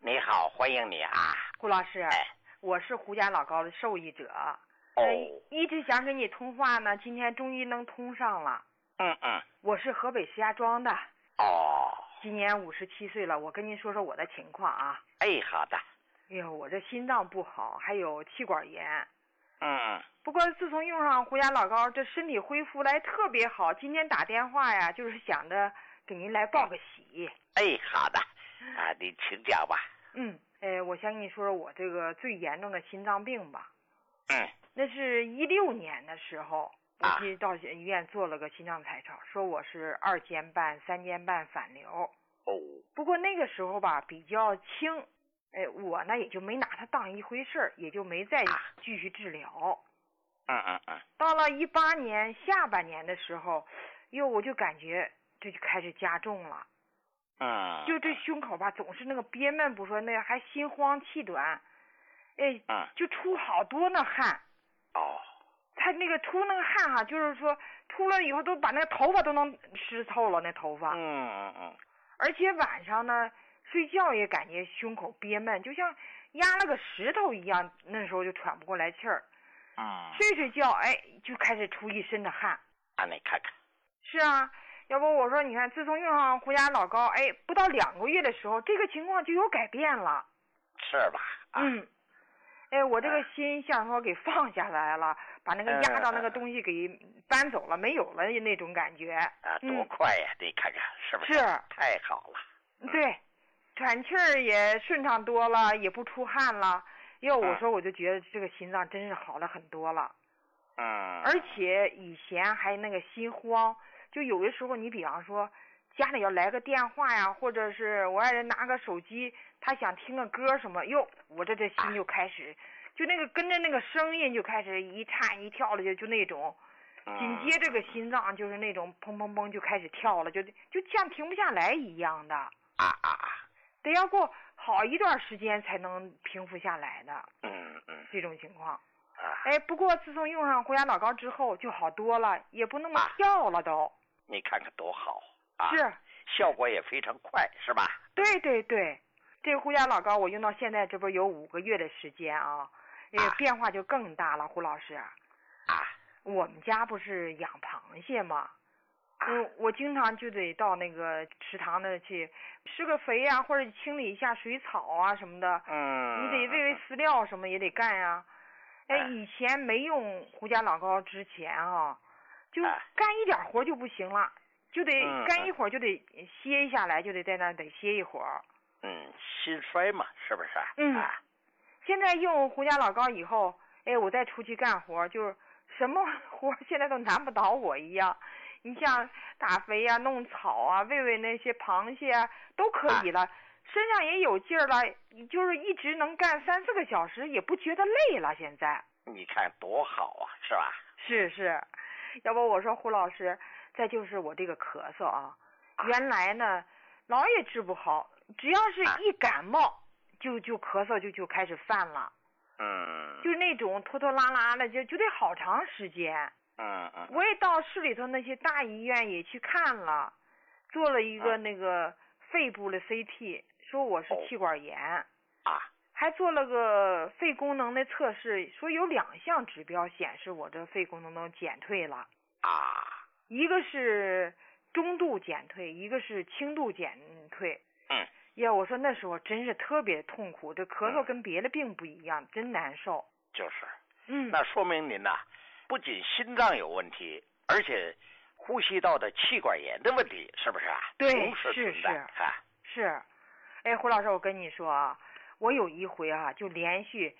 你好，欢迎你啊， 胡老师。 哎， 我是胡家老高的受益者。 哦， 一直想跟你通话呢，今天终于能通上了。我是河北石家庄的。 哦， 今年57岁了，我跟您说说我的情况啊。 哎，好的。 哎呦，我这心脏不好，还有气管炎。不过自从用上胡家老高，这身体恢复来特别好。今天打电话呀，就是想着给您来报个喜。 哎，好的。啊，你请讲吧。 我先跟你说说我这个最严重的心脏病吧。那是16年的时候，我去到医院做了个心脏彩超，说我是2间半、3间半反流。不过那个时候吧比较轻，我呢也就没拿它当一回事，也就没再继续治疗。到了18年下半年的时候，我就感觉这就开始加重了。就这胸口吧，总是那个憋闷不说，那还心慌气短，就出好多那汗。他那个出那个汗哈，就是说出了以后都把那个头发都能湿透了，那头发。而且晚上呢，睡觉也感觉胸口憋闷，就像压了个石头一样，那时候就喘不过来气儿。睡觉，就开始出一身的汗。 你看看。 是啊。要不我说，你看，自从用上胡家老高，不到2个月的时候，这个情况就有改变了。 是吧？ 我这个心像说给放下来了，把那个压到那个东西给搬走了，没有了那种感觉。 多快呀！你看看，是不是？ 是。 太好了。 对，喘气儿也顺畅多了，也不出汗了。我说我就觉得这个心脏真是好了很多了。而且以前还那个心慌。就有的时候你比方说家里要来个电话呀，或者是我爱人拿个手机，他想听个歌什么，我这心就开始就那个跟着那个声音就开始一颤一跳的，就那种紧接这个心脏就是那种砰砰砰就开始跳了，就像停不下来一样的。得要过好一段时间才能平复下来的。这种情况。不过自从用上胡家老高之后就好多了，也不那么跳了都。 你看看多好啊！ 是， 效果也非常快，是吧？ 对，这个胡家老高我用到现在，这不有5个月的时间啊，变化就更大了。胡老师，我们家不是养螃蟹吗？我经常就得到那个池塘的去施个肥呀，或者清理一下水草啊什么的。你得喂饲料什么也得干呀。以前没用胡家老高之前就干一点活就不行了，就得干一会儿就得歇下来，就得在那得歇一会儿。 心衰嘛，是不是？ 现在用胡家老高以后，我再出去干活，就是什么活现在都难不倒我一样。你像打肥呀、弄草啊、喂那些螃蟹啊，都可以了。身上也有劲儿了，就是一直能干3-4个小时，也不觉得累了。现在你看多好啊，是吧？ 是。要不我说胡老师，再就是我这个咳嗽原来呢老也治不好，只要是一感冒就咳嗽就开始犯了。就是那种拖拖拉拉的，就得好长时间。我也到市里头那些大医院也去看了，做了一个那个肺部的 CT。说我是气管炎还做了个肺功能的测试，说有2项指标显示我这肺功能都减退了一个是中度减退，一个是轻度减退。我说那时候真是特别痛苦，这咳嗽跟别的病不一样，真难受。 就是那说明您不仅心脏有问题，而且呼吸道的气管炎的问题，是不是对， 同时存在是。胡老师，我跟你说我有一回就连续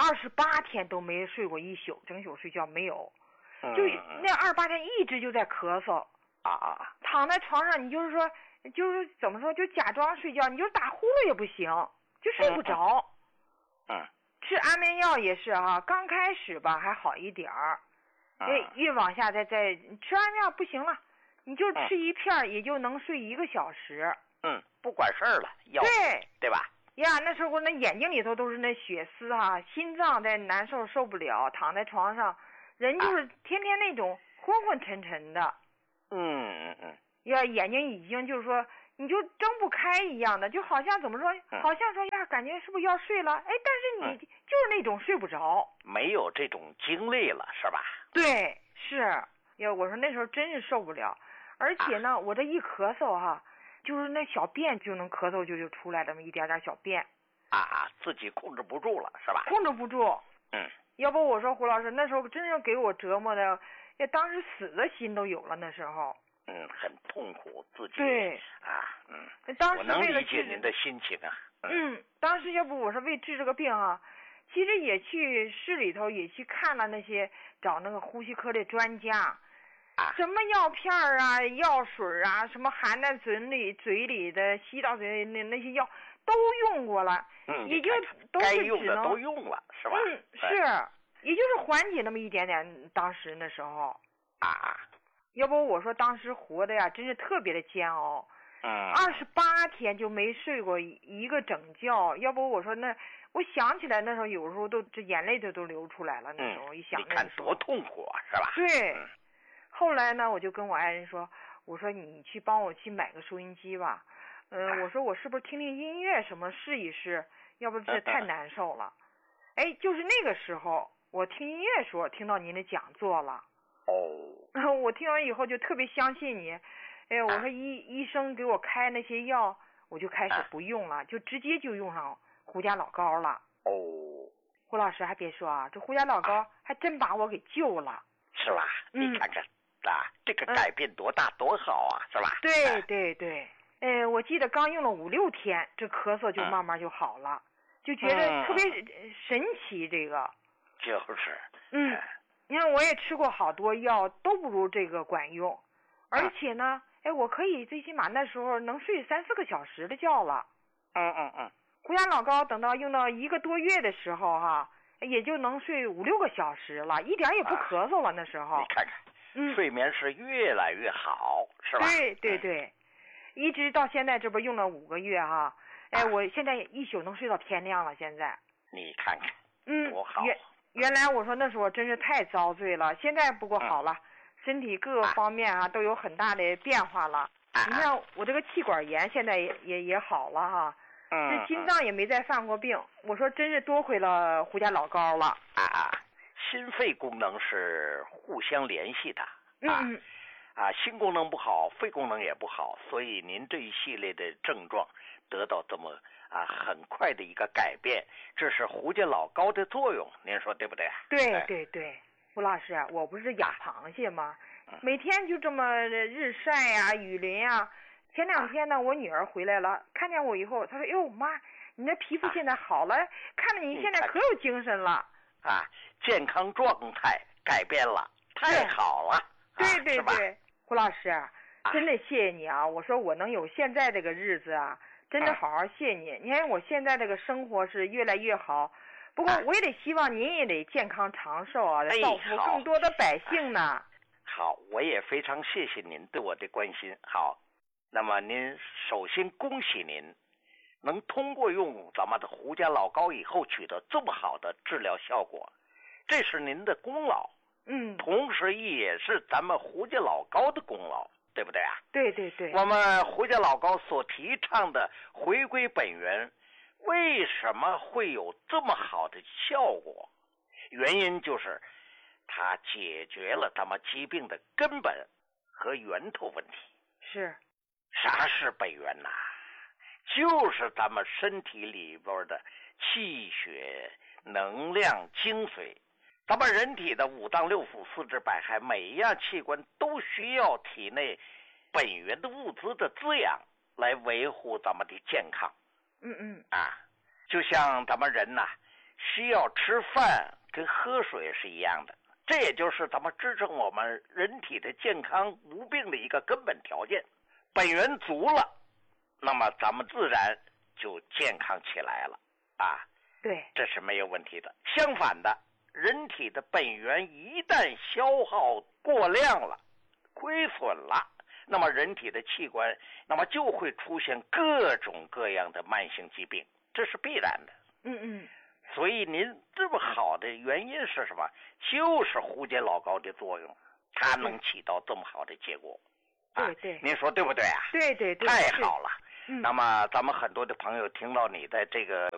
28天都没睡过一宿，整宿睡觉没有。就那28天一直就在咳嗽。躺在床上，你就是说，就是怎么说，就假装睡觉，你就打呼噜也不行，就睡不着。吃安眠药也是刚开始吧还好一点儿，越往下再吃安眠药不行了，你就吃一片也就能睡1个小时。 不管事儿了，对吧？ 那时候那眼睛里头都是那血丝心脏在难受受不了，躺在床上，人就是天天那种昏昏沉沉的。眼睛已经就是说你就睁不开一样的，就好像怎么说，好像说感感觉是不是要睡了？哎，但是你就是那种睡不着， 没有这种经历了，是吧？ 对，是呀，我说那时候真是受不了，而且呢，我这一咳嗽哈，就是那小便就能咳嗽就出来这么一点点小便。 自己控制不住了，是吧？ 控制不住。要不我说胡老师，那时候真是给我折磨的，当时死的心都有了那时候。 很痛苦自己。 对。当时我能理解您的心情啊。 当时要不我说为治这个病啊，其实也去市里头也去看了那些找那个呼吸科的专家。什么药片啊、药水啊，什么含在嘴里的、吸到嘴里那些药都用过了，也就都是该用的都用了，是吧？ 是，也就是缓解那么一点点。当时那时候要不我说当时活的呀，真是特别的煎熬。28天就没睡过一个整觉。要不我说我想起来那时候有时候这眼泪都流出来了。那时候一想， 你看多痛苦啊，是吧？ 对。后来呢，我就跟我爱人说，我说你去帮我去买个收音机吧。我说我是不是听听音乐什么试一试？要不这太难受了。就是那个时候我听音乐时候听到您的讲座了。我听完以后就特别相信你。我说医生给我开那些药，我就开始不用了，就直接就用上胡家老膏了。胡老师还别说啊，这胡家老膏还真把我给救了。 是吧？你看看这个改变多大多好啊，是吧？ 对对对。我记得刚用了5、6天，这咳嗽就慢慢就好了，就觉得特别神奇。这个就是。 你看我也吃过好多药，都不如这个管用。而且呢，我可以最起码那时候能睡3、4个小时的觉了。胡家老膏等到用到1个多月的时候哈，也就能睡5、6个小时了，一点也不咳嗽了。那时候你看看，睡眠是越来越好，是吧？ 对对对。一直到现在，这不用了5个月哈。我现在一宿能睡到天亮了。现在你看看，多好。 原来我说那时候真是太遭罪了，现在不过好了，身体各个方面都有很大的变化了。你看我这个气管炎现在也好了哈。这心脏也没再犯过病。我说真是多亏了胡家老膏了。 心肺功能是互相联系的。心功能不好，肺功能也不好，所以您这一系列的症状得到这么很快的一个改变，这是胡家老膏的作用，您说对不对？ 对对对。胡老师，我不是养螃蟹吗？每天就这么日晒呀、雨淋啊。前2天呢，我女儿回来了，看见我以后，她说：“哟妈，你的皮肤现在好了，看着你现在可有精神了。” 健康状态改变了，太好了。 对对对。胡老师，真的谢谢你啊！我说我能有现在这个日子啊，真的好好谢你。你看我现在这个生活是越来越好，不过我也得希望您也得健康长寿啊，造福更多的百姓呢。 好，我也非常谢谢您对我的关心。好，那么您首先恭喜您能通过用咱们的胡家老膏以后取得这么好的治疗效果，这是您的功劳。同时也是咱们胡家老膏的功劳，对不对啊？ 对对对。 我们胡家老膏所提倡的回归本源，为什么会有这么好的效果？原因就是它解决了咱们疾病的根本和源头问题。 是。 啥是本源呐？就是咱们身体里边的气血、能量、精髓。咱们人体的5脏6腑4肢百骸，每一样器官都需要体内本源的物资的滋养，来维护咱们的健康。就像咱们人需要吃饭跟喝水是一样的，这也就是咱们支撑我们人体的健康无病的一个根本条件。本源足了，那么咱们自然就健康起来了。 对， 这是没有问题的。相反的，人体的本源一旦消耗过量了、亏损了，那么人体的器官那么就会出现各种各样的慢性疾病，这是必然的。所以您这么好的原因是什么？就是胡家老膏的作用，它能起到这么好的结果。 对对。 您说对不对啊？ 对对对。 太好了。那么咱们很多的朋友听到你的这个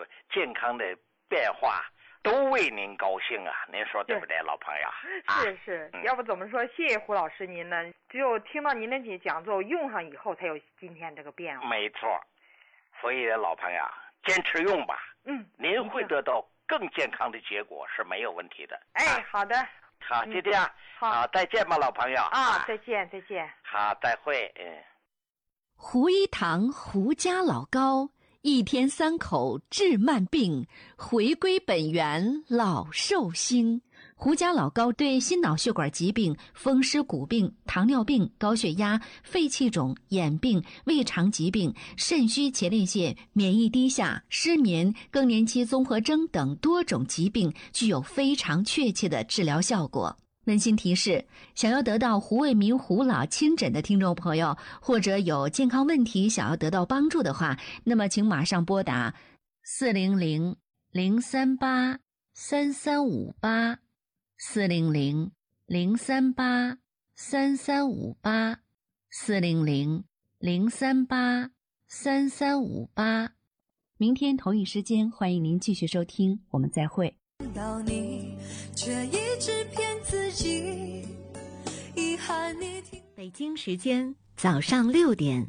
健康的变化都为您高兴啊，您说对不对，老朋友？ 是，要不怎么说谢谢胡老师您呢？只有听到您的讲座用上以后，才有今天这个变化。 没错，所以老朋友坚持用吧，您会得到更健康的结果是没有问题的。 好的， 好，就这样，好，再见吧，老朋友。 再见。 好，再会。 胡一堂胡家老高，一天3口治慢病，回归本源老寿星。胡家老高对心脑血管疾病、风湿骨病、糖尿病、高血压、肺气肿、眼病、胃肠疾病、肾虚前列腺、免疫低下、失眠、更年期综合征等多种疾病具有非常确切的治疗效果。温馨提示：想要得到胡卫民胡老亲诊的听众朋友，或者有健康问题想要得到帮助的话，那么请马上拨打400-038-3358 400-038-3358 400-038-3358。明天同一时间，欢迎您继续收听，我们再会。到你却一直骗自己，遗憾你听。北京时间早上6点。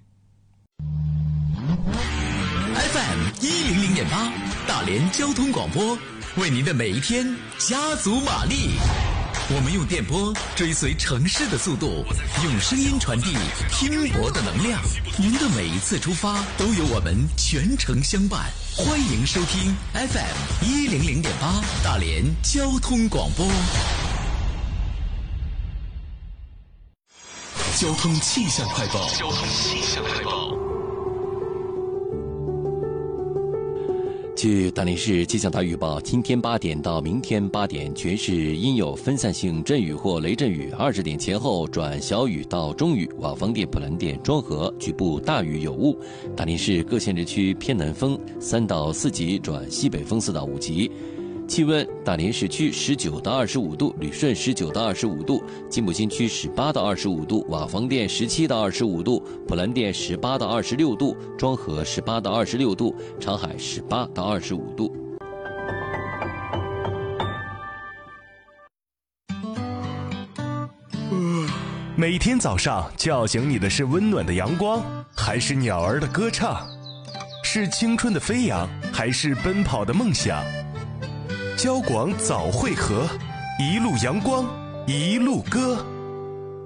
FM 100.8大连交通广播，为您的每一天加足马力。我们用电波追随城市的速度，用声音传递拼搏的能量。您的每一次出发都有我们全程相伴。欢迎收听 FM 100.8大连交通广播。交通气象快报。 据大连市气象台预报，今天8点到明天8点，全市阴有分散性阵雨或雷阵雨，20点前后转小雨到中雨，瓦房店、普兰店、庄河局部大雨有雾。大连市各县市区偏南风3到4级转西北风4到5级。气温：大连市区19到25度，旅顺19到25度，金浦新区18到25度，瓦房店17到25度，普兰店18到26度，庄河18到26度，长海18到25度。 每天早上叫醒你的是温暖的阳光，还是鸟儿的歌唱？是青春的飞扬，还是奔跑的梦想？交广早汇合，一路阳光，一路歌。